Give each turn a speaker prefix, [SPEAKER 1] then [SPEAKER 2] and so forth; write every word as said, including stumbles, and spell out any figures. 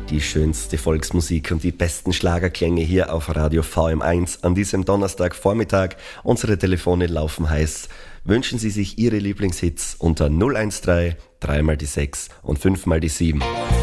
[SPEAKER 1] Die schönste Volksmusik und die besten Schlagerklänge hier auf Radio V M eins an diesem Donnerstagvormittag. Unsere Telefone laufen heiß. Wünschen Sie sich Ihre Lieblingshits unter null eins drei, drei mal die sechs und fünf mal die sieben.